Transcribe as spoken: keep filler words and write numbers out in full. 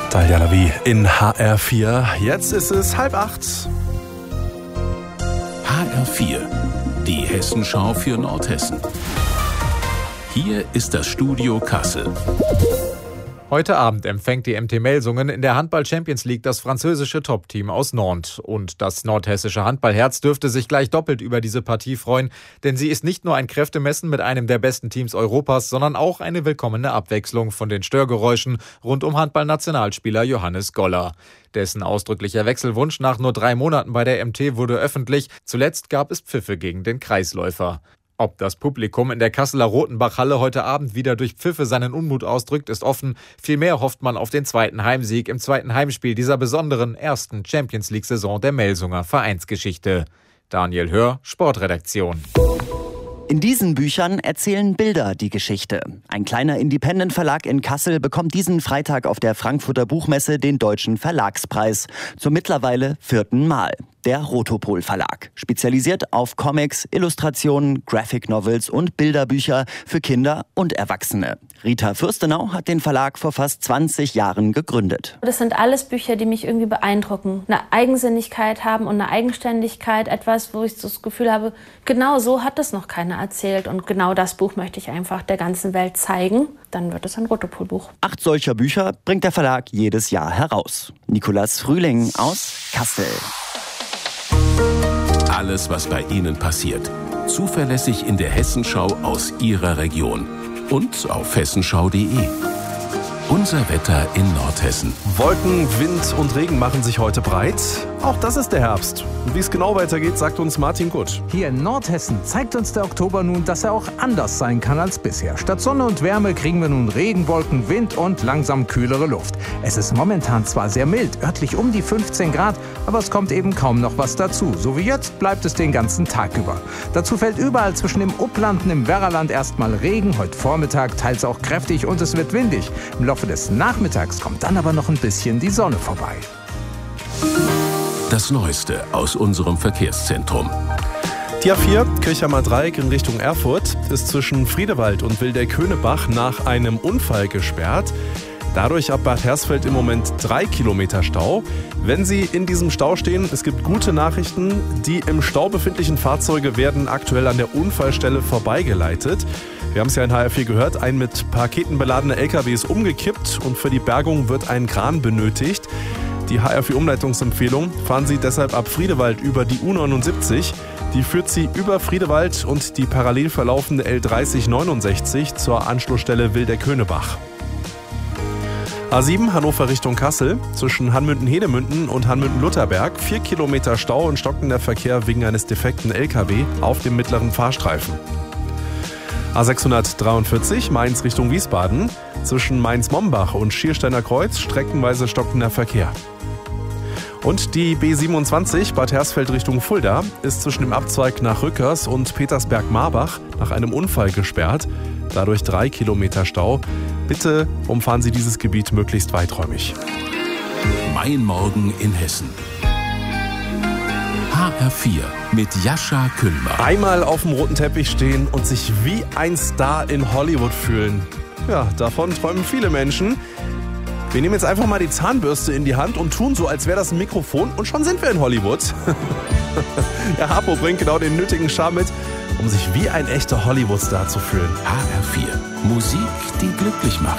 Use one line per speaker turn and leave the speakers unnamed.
Dalia Lavi in H R vier. Jetzt ist es halb acht.
H R vier, die Hessenschau für Nordhessen. Hier ist das Studio Kassel.
Heute Abend empfängt die M T Melsungen in der Handball-Champions League das französische Top-Team aus Nantes. Und das nordhessische Handballherz dürfte sich gleich doppelt über diese Partie freuen, denn sie ist nicht nur ein Kräftemessen mit einem der besten Teams Europas, sondern auch eine willkommene Abwechslung von den Störgeräuschen rund um Handball-Nationalspieler Johannes Goller. Dessen ausdrücklicher Wechselwunsch nach nur drei Monaten bei der M T wurde öffentlich. Zuletzt gab es Pfiffe gegen den Kreisläufer. Ob das Publikum in der Kasseler Rotenbachhalle heute Abend wieder durch Pfiffe seinen Unmut ausdrückt, ist offen. Vielmehr hofft man auf den zweiten Heimsieg im zweiten Heimspiel dieser besonderen ersten Champions-League-Saison der Melsunger Vereinsgeschichte. Daniel Hör, Sportredaktion.
In diesen Büchern erzählen Bilder die Geschichte. Ein kleiner Independent-Verlag in Kassel bekommt diesen Freitag auf der Frankfurter Buchmesse den Deutschen Verlagspreis. Zum mittlerweile vierten Mal. Der Rotopol Verlag. Spezialisiert auf Comics, Illustrationen, Graphic Novels und Bilderbücher für Kinder und Erwachsene. Rita Fürstenau hat den Verlag vor fast zwanzig Jahren gegründet.
Das sind alles Bücher, die mich irgendwie beeindrucken. Eine Eigensinnigkeit haben und eine Eigenständigkeit. Etwas, wo ich das Gefühl habe, genau so hat es noch keiner erzählt. Und genau das Buch möchte ich einfach der ganzen Welt zeigen. Dann wird es ein Rotopol-Buch.
Acht solcher Bücher bringt der Verlag jedes Jahr heraus. Nikolas Frühling aus Kassel.
Alles, was bei Ihnen passiert. Zuverlässig in der Hessenschau aus Ihrer Region. Und auf hessenschau punkt de. Unser Wetter in Nordhessen.
Wolken, Wind und Regen machen sich heute breit. Auch das ist der Herbst. Und wie es genau weitergeht, sagt uns Martin Gutt.
Hier in Nordhessen zeigt uns der Oktober nun, dass er auch anders sein kann als bisher. Statt Sonne und Wärme kriegen wir nun Regenwolken, Wind und langsam kühlere Luft. Es ist momentan zwar sehr mild, örtlich um die fünfzehn Grad, aber es kommt eben kaum noch was dazu. So wie jetzt bleibt es den ganzen Tag über. Dazu fällt überall zwischen dem Upland und dem Werraland erstmal Regen, heute Vormittag teils auch kräftig und es wird windig. Im Laufe des Nachmittags kommt dann aber noch ein bisschen die Sonne vorbei.
Das Neueste aus unserem Verkehrszentrum.
Die A vier, Kirchhammer Dreieck in Richtung Erfurt, ist zwischen Friedewald und Wildeck-Höhnebach nach einem Unfall gesperrt. Dadurch ab Bad Hersfeld im Moment drei Kilometer Stau. Wenn Sie in diesem Stau stehen, es gibt gute Nachrichten. Die im Stau befindlichen Fahrzeuge werden aktuell an der Unfallstelle vorbeigeleitet. Wir haben es ja in H R vier gehört, ein mit Paketen beladener L K W ist umgekippt und für die Bergung wird ein Kran benötigt. Die H R vier Umleitungsempfehlung: fahren Sie deshalb ab Friedewald über die U neunundsiebzig. Die führt Sie über Friedewald und die parallel verlaufende L dreißig neunundsechzig zur Anschlussstelle Wildeck-Höhnebach. A sieben, Hannover Richtung Kassel, zwischen Hanmünden-Hedemünden und Hanmünden-Lutherberg. Vier Kilometer Stau und stockender Verkehr wegen eines defekten L K W auf dem mittleren Fahrstreifen. A sechshundertdreiundvierzig, Mainz Richtung Wiesbaden, zwischen Mainz-Mombach und Schiersteiner Kreuz streckenweise stockender Verkehr. Und die B siebenundzwanzig, Bad Hersfeld Richtung Fulda, ist zwischen dem Abzweig nach Rückers und Petersberg-Marbach nach einem Unfall gesperrt. Dadurch drei Kilometer Stau. Bitte umfahren Sie dieses Gebiet möglichst weiträumig.
Mein Morgen in Hessen. H R vier mit Jascha Kühlmer.
Einmal auf dem roten Teppich stehen und sich wie ein Star in Hollywood fühlen. Ja, davon träumen viele Menschen. Wir nehmen jetzt einfach mal die Zahnbürste in die Hand und tun so, als wäre das ein Mikrofon und schon sind wir in Hollywood. Der Harpo bringt genau den nötigen Charme mit, um sich wie ein echter Hollywood-Star zu fühlen.
H R vier. Musik, die glücklich macht.